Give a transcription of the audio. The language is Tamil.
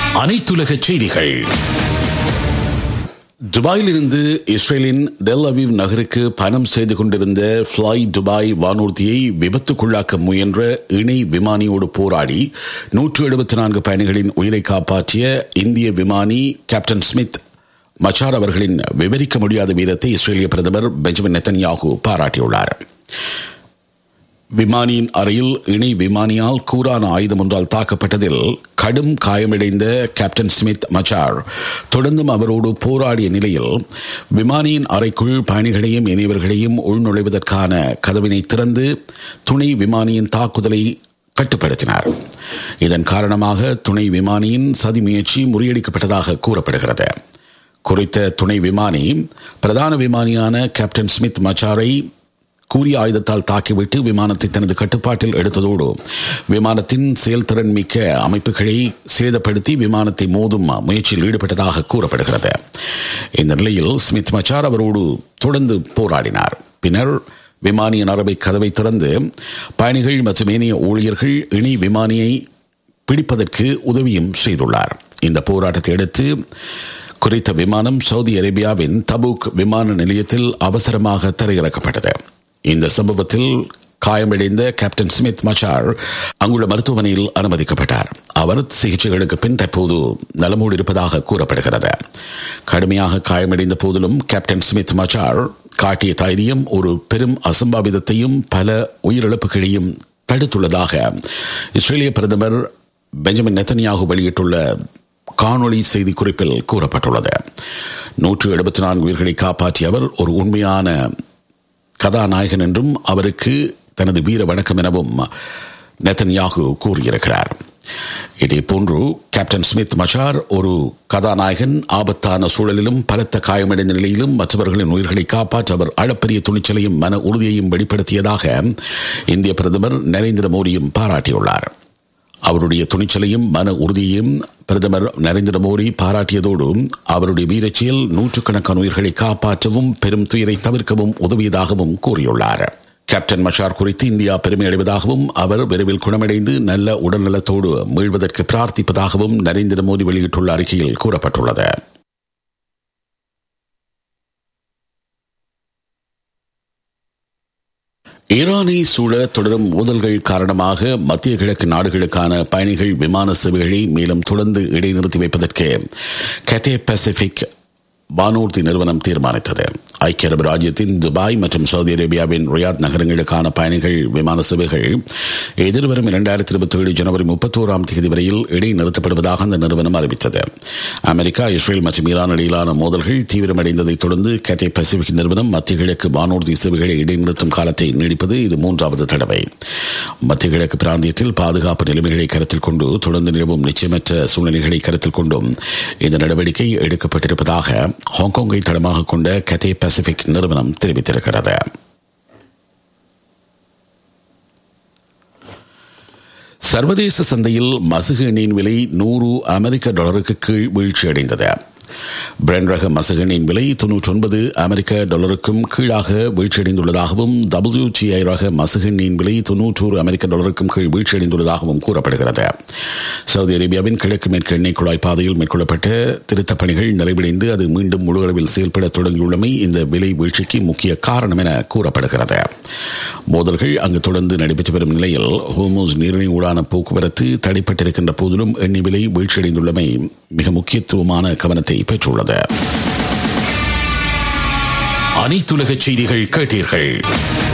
அனைத்துலக செய்திகள். துபாயிலிருந்து இஸ்ரேலின் டெல் அவீவ் நகருக்கு பயணம் செய்து கொண்டிருந்த ஃப்ளை துபாய் வானூர்தியை விபத்துக்குள்ளாக்க முயன்ற இணை விமானியோடு போராடி 174 பயணிகளின் உயிரை காப்பாற்றிய இந்திய விமானி கேப்டன் ஸ்மித் மச்சார் அவர்களின் விவரிக்க முடியாத வீரத்தை இஸ்ரேலிய பிரதமர் பெஞ்சமின் நெத்தன்யாகு பாராட்டியுள்ளார். விமானியின் அறையில் இணை விமானியால் கூரான ஆயுதம் ஒன்றால் தாக்கப்பட்டதில் கடும் காயமடைந்த கேப்டன் ஸ்மித் மச்சார் தொடர்ந்தும் அவரோடு போராடிய நிலையில் விமானியின் அறைக்குள் பயணிகளையும் இணையவர்களையும் உள்நுழைவதற்கான கதவினை திறந்து துணை விமானியின் தாக்குதலை கட்டுப்படுத்தினார். இதன் காரணமாக துணை விமானியின் சதி முயற்சி முறியடிக்கப்பட்டதாக கூறப்படுகிறது. குறித்த துணை விமானி பிரதான விமானியான கேப்டன் ஸ்மித் மச்சாரை கூறிய ஆயுதத்தால் தாக்கிவிட்டு விமானத்தை தனது கட்டுப்பாட்டில் எடுத்ததோடு விமானத்தின் செயல்திறன் மிக்க அமைப்புகளை சேதப்படுத்தி விமானத்தை மோதும் முயற்சியில் ஈடுபட்டதாக கூறப்படுகிறது. இந்த நிலையில் ஸ்மித் மச்சார் அவரோடு தொடர்ந்து போராடினார். பின்னர் விமானியின் அறை கதவை திறந்து பயணிகள் மற்றும் ஏனைய ஊழியர்கள் இணை விமானியை பிடிப்பதற்கு உதவியும் செய்துள்ளார். இந்த போராட்டத்தை அடுத்து குறித்த விமானம் சவுதி அரேபியாவின் தபூக் விமான நிலையத்தில் அவசரமாக தரையிறக்கப்பட்டது. இந்த சம்பவத்தில் காயமடைந்த கேப்டன் ஸ்மித் மச்சார் அங்குள்ள மருத்துவமனையில் அனுமதிக்கப்பட்டார். அவர் சிகிச்சைகளுக்கு பின் தற்போது நலமோடு இருப்பதாக கூறப்படுகிறது. கடுமையாக காயமடைந்த போதிலும் கேப்டன் ஸ்மித் மச்சார் காட்டிய தைரியம் ஒரு பெரும் அசம்பாவிதத்தையும் பல உயிரிழப்புகளையும் தடுத்துள்ளதாக இஸ்ரேலிய பிரதமர் பெஞ்சமின் நெத்தன்யாகு வெளியிட்டுள்ள காணொளி செய்தி குறிப்பில் கூறப்பட்டுள்ளது. 174 உயிர்களை காப்பாற்றிய அவர் ஒரு உண்மையான கதாநாயகன் என்றும் அவருக்கு தனது வீர வணக்கம் எனவும் நெத்தன்யாகு கூறியிருக்கிறார். இதேபோன்று கேப்டன் ஸ்மித் மச்சார் ஒரு கதாநாயகன். ஆபத்தான சூழலிலும் பலத்த காயமடைந்த நிலையிலும் மற்றவர்களின் உயிர்களை காப்பாற்ற அவர் அளப்பரிய துணிச்சலையும் மன உறுதியையும் வெளிப்படுத்தியதாக இந்திய பிரதமர் நரேந்திர மோடியும் பாராட்டியுள்ளார். அவருடைய துணிச்சலையும் மன உறுதியையும் பிரதமர் நரேந்திர மோடி பாராட்டியதோடு அவருடைய வீரச்செயல் நூற்றுக்கணக்கான உயிர்களை காப்பாற்றவும் பெரும் துயரை தவிர்க்கவும் உதவியதாகவும் கூறியுள்ளார். கேப்டன் மச்சார் குறித்து இந்தியா பெருமை அடைவதாகவும் அவர் விரைவில் குணமடைந்து நல்ல உடல்நலத்தோடு மீள்வதற்கு பிரார்த்திப்பதாகவும் நரேந்திர மோடி வெளியிட்டுள்ள அறிக்கையில் கூறப்பட்டுள்ளது. ஈரானை சூழ தொடரும் மோதல்கள் காரணமாக மத்திய கிழக்கு நாடுகளுக்கான பயணிகள் விமான சேவைகளை மேலும் தொடர்ந்து இடைநிறுத்தி வைப்பதற்கு கத்தே பசிபிக் வானூர்தி நிறுவனம் தீர்மானித்தது. ஐக்கிய அரபு ராஜ்யத்தின் துபாய் மற்றும் சவுதி அரேபியாவின் ரியாத் நகரங்களுக்கான பயணிகள் விமான சேவைகள் எதிர்வரும் 2027 ஜனவரி 31 வரையில் இடைநிறுத்தப்படுவதாக அந்த நிறுவனம் அறிவித்தது. அமெரிக்கா, இஸ்ரேல் மற்றும் ஈரான் இடையிலான மோதல்கள் தீவிரமடைந்ததை தொடர்ந்து கத்தே பசிபிக் நிறுவனம் மத்திய கிழக்கு வானூர்தி சேவைகளை இடைநிறுத்தும் காலத்தை நீடிப்பது இது 3வது தடவை. மத்திய கிழக்கு பிராந்தியத்தில் பாதுகாப்பு நிலைமைகளை கருத்தில் கொண்டு தொடர்ந்து நிலவும் நிச்சயமற்ற சூழ்நிலைகளை கருத்தில் கொண்டும் இந்த நடவடிக்கை எடுக்கப்பட்டிருப்பதாக ஹாங்காங்கை தளமாக கொண்ட கத்தே பசிபிக் நிறுவனம் தெரிவித்திருக்கிறது. சர்வதேச சந்தையில் மசகு எண்ணெயின் விலை $100 கீழ் வீழ்ச்சியடைந்தது. பிரெண்ட் ரக மசகு எண்ணெயின் விலை $99 கீழாக வீழ்ச்சியடைந்துள்ளதாகவும் WTI ரக மசகு எண்ணெயின் விலை $90 கீழ் வீழ்ச்சியடைந்துள்ளதாகவும் கூறப்படுகிறது. சவுதி அரேபியாவின் கிழக்கு மேற்கு எண்ணெய் குழாய் பாதையில் மேற்கொள்ளப்பட்ட திருத்தப் பணிகள் நிறைவடைந்து அது மீண்டும் முழு அளவில் செயல்பட தொடங்கியுள்ளமை இந்த விலை வீழ்ச்சிக்கு முக்கிய காரணம் என கூறப்படுகிறது. மோதல்கள் அங்கு தொடர்ந்து நடைபெற்று வரும் நிலையில் ஹோர்முஸ் நீரிணை ஊடான போக்குவரத்து தடைப்பட்டிருக்கின்ற போதிலும் எண்ணெய் விலை வீழ்ச்சியடைந்துள்ளமை மிக முக்கியத்துவமான கவனத்தை பெற்றுள்ளது. அனைத்துலக செய்திகள் கேட்டீர்கள்.